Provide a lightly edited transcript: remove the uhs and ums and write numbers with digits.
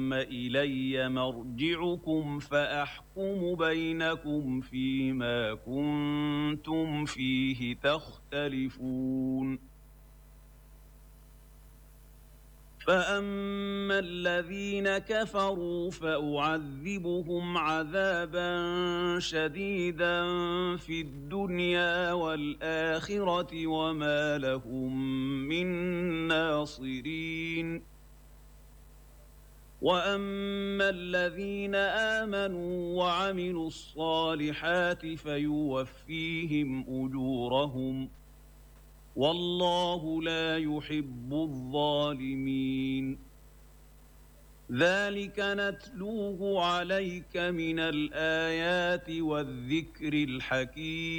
ثم إلي مرجعكم فأحكم بينكم فيما كنتم فيه تختلفون. فأما الذين كفروا فأعذبهم عذابا شديدا في الدنيا والآخرة وما لهم من ناصرين. وأما الذين آمنوا وعملوا الصالحات فيوفيهم أجورهم والله لا يحب الظالمين. ذلك نتلوه عليك من الآيات والذكر الحكيم.